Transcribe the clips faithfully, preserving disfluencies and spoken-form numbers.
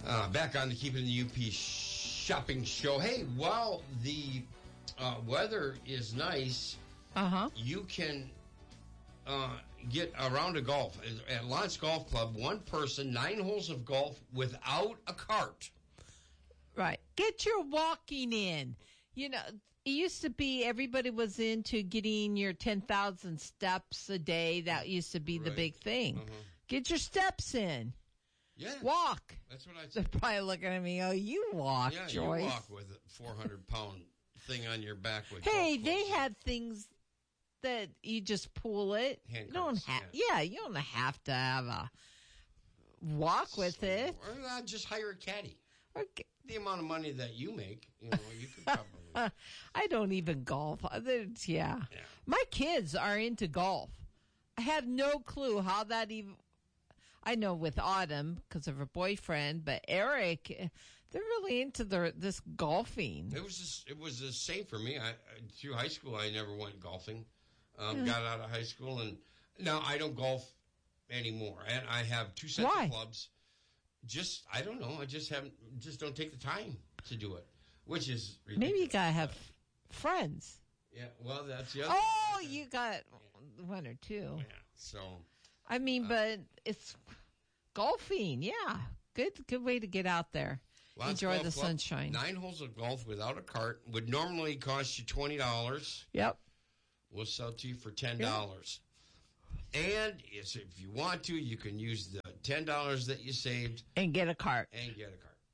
Uh, back on the Keeping the U P shopping show. Hey, while the uh, weather is nice, uh-huh. you can uh, get a round of golf. At Lance Golf Club, one person, nine holes of golf without a cart. Right. Get your walking in. You know, it used to be everybody was into getting your ten thousand steps a day. That used to be right. the big thing. Uh-huh. Get your steps in. Yeah. Walk. That's what I said. They're probably looking at me, oh, you walk, yeah, Joyce. You walk with a four hundred pound thing on your back. With hey, they had things that you just pull it. Hand you don't have, yeah. yeah, you don't have to have a walk with so, it. Or uh, just hire a caddy. Okay. The amount of money that you make, you know, you could probably. I don't even golf. It's, yeah. yeah. My kids are into golf. I have no clue how that even. I know with Autumn because of her boyfriend, but Eric, they're really into their this golfing. It was just, it was the same for me. I, through high school, I never went golfing. Um, mm. Got out of high school, and now I don't golf anymore. And I have two sets Why? of clubs. Just I don't know. I just haven't. Just don't take the time to do it, which is ridiculous. Maybe you gotta have friends. Yeah. Well, that's the other. Oh, thing. you got one or two. Yeah. So. I mean, uh, but it's golfing. Yeah, good, good way to get out there. Enjoy the Club, sunshine. Nine holes of golf without a cart would normally cost you twenty dollars. Yep. We'll sell to you for ten dollars. Yep. And if you want to, you can use the ten dollars that you saved and get a cart. And get a cart.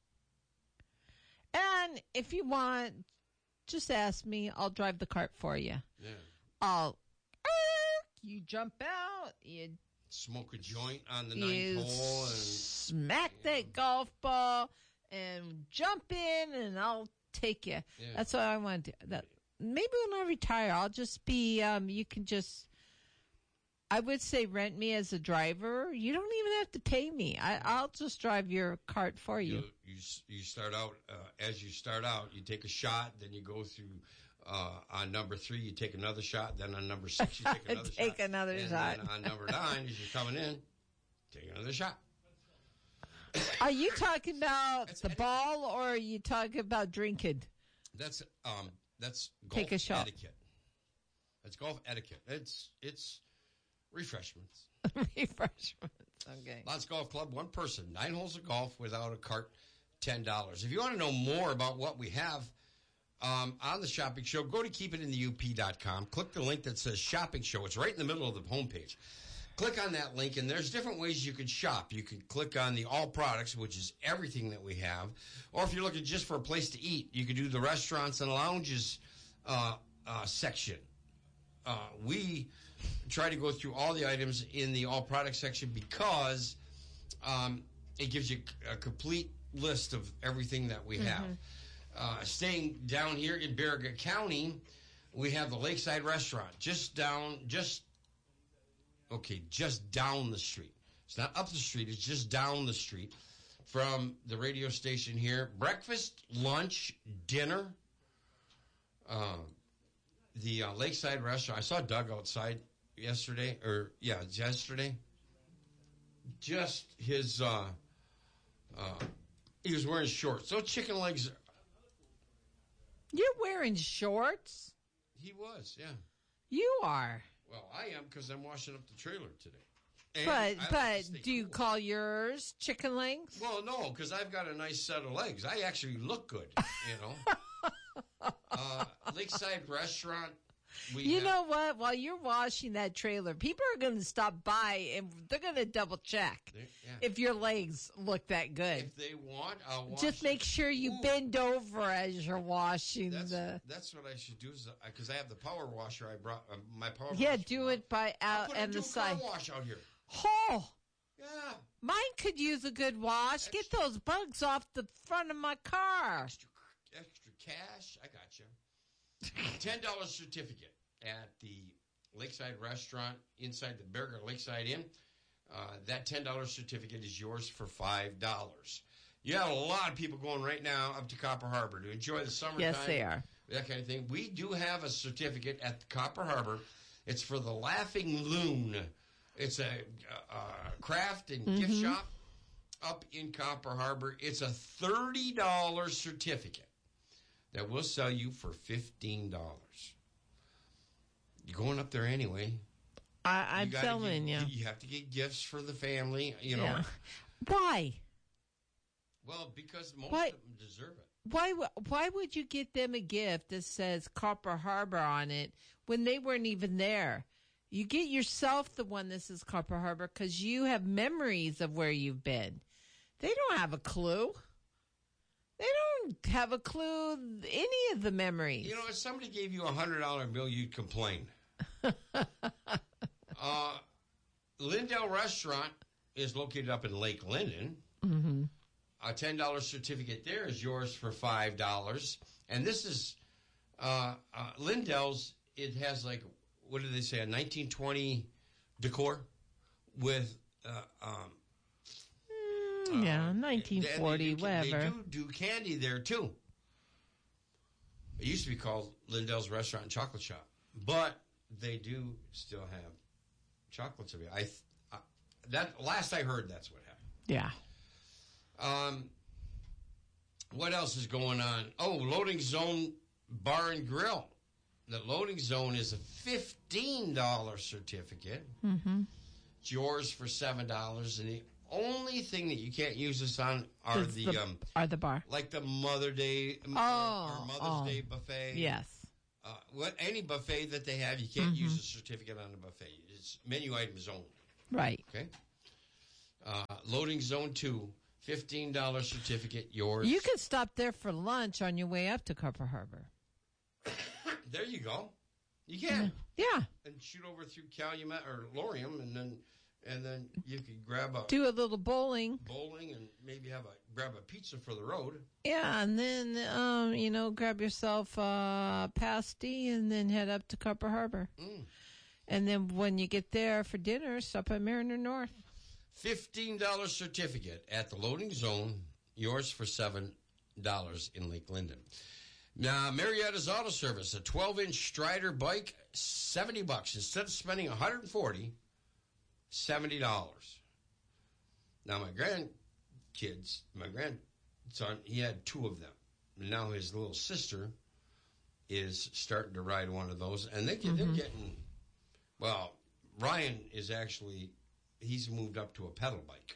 And if you want, just ask me. I'll drive the cart for you. Yeah. I'll. You jump out. You. Smoke a joint on the ninth hole and smack that know. golf ball and jump in, and I'll take you. Yeah. That's what I want to do. That, maybe when I retire, I'll just be. Um, you can just. I would say rent me as a driver. You don't even have to pay me. I, I'll just drive your cart for you. You you, you start out uh, as you start out. You take a shot, then you go through. Uh, on number three, you take another shot. Then on number six, you take another take shot. Take another and shot. And then on number nine, as you're coming in, take another shot. Are you talking about that's the etiquette. ball, or are you talking about drinking? That's um, that's golf take a shot. etiquette. That's golf etiquette. It's it's refreshments. refreshments. Okay. Lance Golf Club, one person, nine holes of golf without a cart, ten dollars. If you want to know more about what we have. Um, on the shopping show, go to keep it in the U P dot com. Click the link that says shopping show. It's right in the middle of the homepage. Click on that link, and there's different ways you can shop. You can click on the all products, which is everything that we have. Or if you're looking just for a place to eat, you can do the restaurants and lounges uh, uh, section. Uh, we try to go through all the items in the all products section because um, it gives you a complete list of everything that we have. Mm-hmm. Uh, staying down here in Baraga County, we have the Lakeside Restaurant just down, just, okay, just down the street. It's not up the street, it's just down the street from the radio station here. Breakfast, lunch, dinner. Uh, the uh, Lakeside Restaurant. I saw Doug outside yesterday, or, yeah, yesterday. Just his, uh, uh, he was wearing shorts. Those chicken legs are, you're wearing shorts? He was, yeah. You are. Well, I am because I'm washing up the trailer today. And but but do cool. you call yours chicken legs? Well, no, because I've got a nice set of legs. I actually look good, you know. uh, Lakeside Restaurant. We you have, know what? While you're washing that trailer, people are going to stop by and they're going to double check yeah. if your legs look that good. If they want, I'll wash Just make it. sure you Ooh. bend over as you're washing that's, the. That's what I should do because I have the power washer. I brought uh, my power. Yeah, washer do it by out and the side. Power wash out here. Oh. Yeah. Mine could use a good wash. Extra. Get those bugs off the front of my car. Extra, extra cash. I got you. ten dollars certificate at the Lakeside Restaurant inside the Baraga Lakeside Inn. Uh, that ten dollars certificate is yours for five dollars. You have a lot of people going right now up to Copper Harbor to enjoy the summertime. Yes, they are. That kind of thing. We do have a certificate at the Copper Harbor. It's for the Laughing Loon. It's a, a craft and mm-hmm. gift shop. up in Copper Harbor. It's a thirty dollars certificate that we'll sell you for fifteen dollars. You're going up there anyway. I, I'm you telling get, you. You have to get gifts for the family, you know. Yeah. Why? Well, because most Why? of them deserve it. Why? Why would you get them a gift that says Copper Harbor on it when they weren't even there? You get yourself the one that says Copper Harbor because you have memories of where you've been. They don't have a clue. They don't have a clue any of the memories. You know, if somebody gave you a hundred dollar bill, you'd complain. uh, Lindell Restaurant is located up in Lake Linden. Mm-hmm. A ten dollar certificate there is yours for five dollars. And this is uh, uh, Lindell's. It has like, what did they say, a nineteen twenty decor with, uh, um, mm, yeah, uh, nineteen forty, they, they, whatever. They do, do candy there, too. It used to be called Lindell's Restaurant and Chocolate Shop. But they do still have chocolates. I, I that last I heard, that's what happened. Yeah. Um, what else is going on? Oh, Loading Zone Bar and Grill. The Loading Zone is a fifteen dollar certificate. Mm-hmm. It's yours for seven dollars. And the only thing that you can't use this on are the, the um, are the bar, like the Mother Day oh, or, or Mother's oh. Day buffet. Yes. Uh, what any buffet that they have, you can't mm-hmm. use a certificate on the buffet. It's menu items only. Right. Okay. Uh, Loading Zone Two. fifteen dollar certificate, yours. You could stop there for lunch on your way up to Copper Harbor. There you go. You can. Yeah. And shoot over through Calumet or Lorium, and then and then you could grab a do a little bowling, bowling, and maybe have a grab a pizza for the road. Yeah, and then um, you know, grab yourself a pasty, and then head up to Copper Harbor. Mm. And then when you get there for dinner, stop at Mariner North. fifteen dollar certificate at the Loading Zone, yours for seven dollars in Lake Linden. Now, Marietta's Auto Service, a twelve inch Strider bike, seventy bucks. Instead of spending one hundred forty, seventy dollars. Now, my grandkids, my grandson, he had two of them. Now his little sister is starting to ride one of those, and they, mm-hmm. they're getting, well, Ryan is actually, he's moved up to a pedal bike.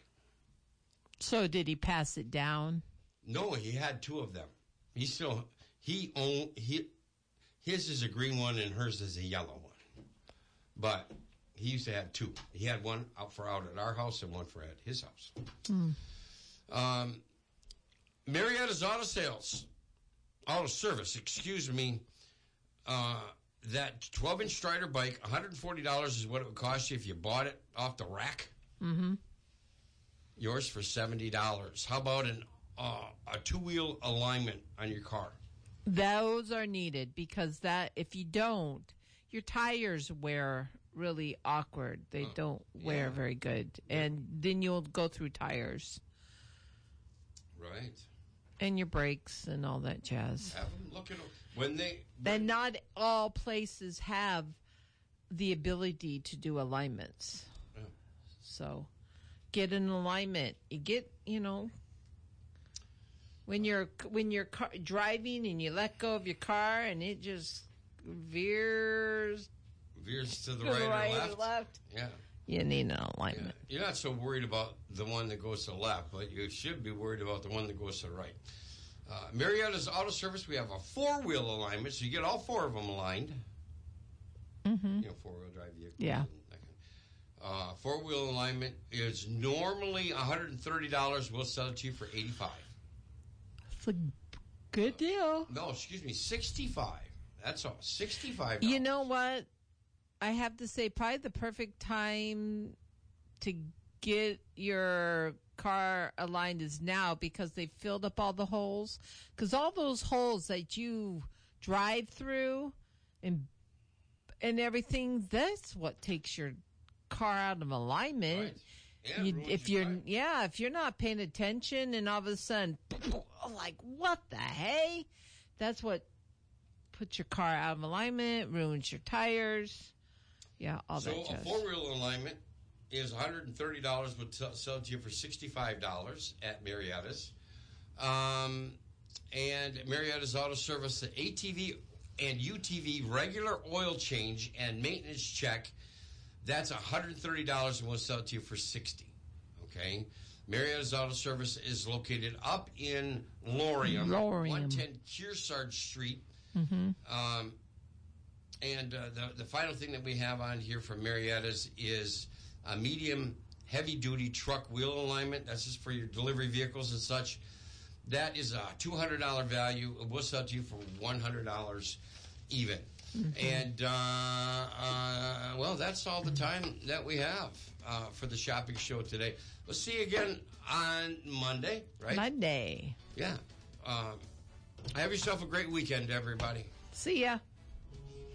So did he pass it down? No, he had two of them. He still, he own, he, his is a green one and hers is a yellow one. But he used to have two. He had one out for out at our house and one for at his house. Mm. Um, Marietta's Auto Sales, Auto Service, excuse me, uh, that twelve inch Strider bike, one hundred forty dollars is what it would cost you if you bought it off the rack. Mm-hmm. Yours for seventy dollars. How about an uh, a two-wheel alignment on your car? Those are needed because that if you don't, your tires wear really awkward. They uh, don't wear yeah. very good. And then you'll go through tires. Right. And your brakes and all that jazz. Have them look at them. When they... When and not all places have the ability to do alignments. Yeah. So, get an alignment. You get, you know... When you're when you're car, driving and you let go of your car and it just veers veers to the to right, the right or left. or left, yeah, you need an alignment. Yeah. You're not so worried about the one that goes to the left, but you should be worried about the one that goes to the right. Uh, Marietta's Auto Service, we have a four wheel alignment, so you get all four of them aligned. Mm-hmm. You know, four wheel drive vehicles. Yeah. Uh, four wheel alignment is normally one hundred thirty dollars. We'll sell it to you for eighty-five dollars. A good deal. Uh, no, excuse me, sixty-five. That's all, sixty-five dollars. You know what? I have to say, probably the perfect time to get your car aligned is now because they filled up all the holes. Because all those holes that you drive through and and everything, that's what takes your car out of alignment. Right. Yeah, you, if you're life. yeah, if you're not paying attention and all of a sudden, like what the hey, that's what puts your car out of alignment, ruins your tires. Yeah, all so that. So a four wheel alignment is one hundred thirty dollars, but t- sell to you for sixty-five dollars at Marietta's. Um, and Marietta's Auto Service, the A T V and U T V regular oil change and maintenance check, that's one hundred thirty dollars and we'll sell it to you for sixty dollars. Okay? Marietta's Auto Service is located up in Lorium, Lorium. one ten Kearsarge Street. Mm-hmm. Um, and uh, the, the final thing that we have on here from Marietta's is a medium heavy-duty truck wheel alignment. That's just for your delivery vehicles and such. That is a two hundred dollars value. We'll sell it to you for one hundred dollars even. Mm-hmm. And, uh, uh, well, that's all the time that we have uh, for the shopping show today. We'll see you again on Monday, right? Monday. Yeah. Um, have yourself a great weekend, everybody. See ya.